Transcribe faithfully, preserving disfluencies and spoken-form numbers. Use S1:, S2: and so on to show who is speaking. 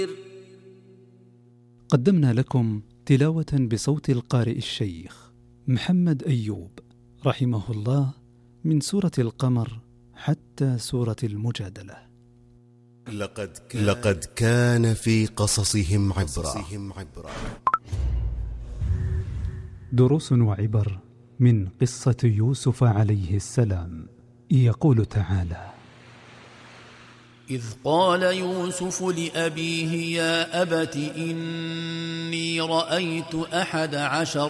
S1: قدمنا لكم تلاوة بصوت القارئ الشيخ محمد أيوب رحمه الله من سورة القمر حتى سورة المجادلة.
S2: لقد كان, لقد كان في قصصهم عبرة.
S1: دروس وعبر من قصة يوسف عليه السلام. يقول تعالى:
S3: إذ قال يوسف لأبيه يا أبت إني رأيت أحد عشر